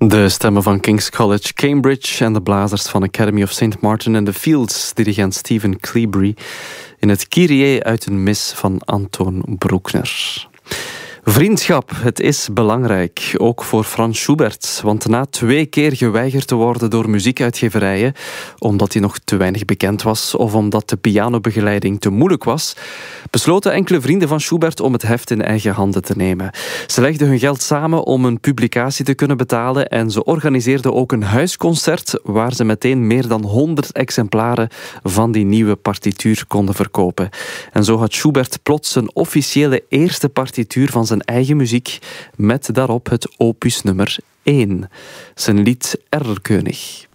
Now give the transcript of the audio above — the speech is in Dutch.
De stemmen van King's College Cambridge en de blazers van Academy of St. Martin in the Fields, dirigent Stephen Cleobury, in het Kyrie uit een mis van Anton Bruckner. Vriendschap, het is belangrijk, ook voor Franz Schubert. Want na 2 keer geweigerd te worden door muziekuitgeverijen, omdat hij nog te weinig bekend was of omdat de pianobegeleiding te moeilijk was, besloten enkele vrienden van Schubert om het heft in eigen handen te nemen. Ze legden hun geld samen om een publicatie te kunnen betalen en ze organiseerden ook een huisconcert waar ze meteen meer dan 100 exemplaren van die nieuwe partituur konden verkopen. En zo had Schubert plots een officiële eerste partituur van zijn eigen muziek met daarop het opus nummer 1, zijn lied Erlkönig.